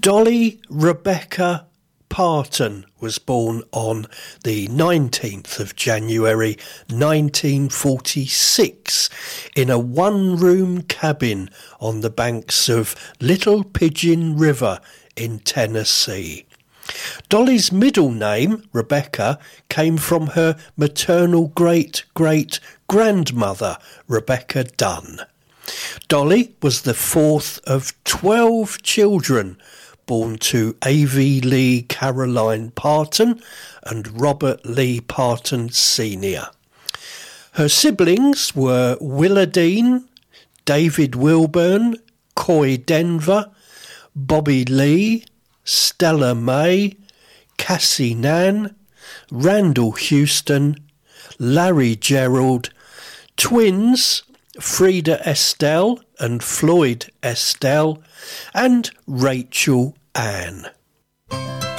Dolly Rebecca Parton was born on the 19th of January 1946 in a one-room cabin on the banks of Little Pigeon River in Tennessee. Dolly's middle name, Rebecca, came from her maternal great-great-grandmother, Rebecca Dunn. Dolly was the fourth of 12 children born to A.V. Lee Caroline Parton and Robert Lee Parton Sr. Her siblings were Willardine, David Wilburn, Coy Denver, Bobby Lee, Stella May, Cassie Nan, Randall Houston, Larry Gerald, twins Frida Estelle and Floyd Estelle, and Rachel Ann.